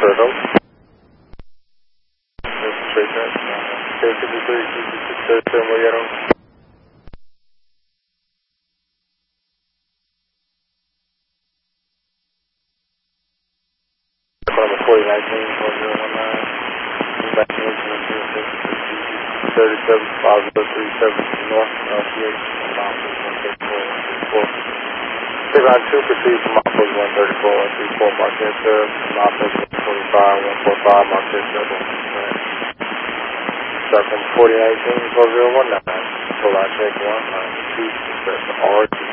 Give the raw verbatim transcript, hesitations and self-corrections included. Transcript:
Red Oak. Straight back. K fifty-three, Q six thirty-seven, where you at on? Number forty nineteen, four zero one nine. Back in thirty-seven, five zero three seven North, L T H, mile one thirty-four, one thirty-four. Six nine two, proceed to mile one thirty-four, one thirty-four, Marquette, mile one forty-five, one forty-five, Marquette, double. Start from forty nineteen, four zero one nine. Full line check one, nine two, R T.